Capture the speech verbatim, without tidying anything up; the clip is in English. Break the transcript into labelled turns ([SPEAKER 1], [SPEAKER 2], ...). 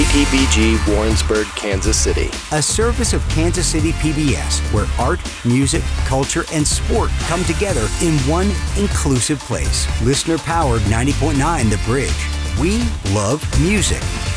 [SPEAKER 1] P B G Warrensburg, Kansas City.
[SPEAKER 2] A service of Kansas City P B S, where art, music, culture, and sport come together in one inclusive place. Listener-powered ninety point nine The Bridge. We love music.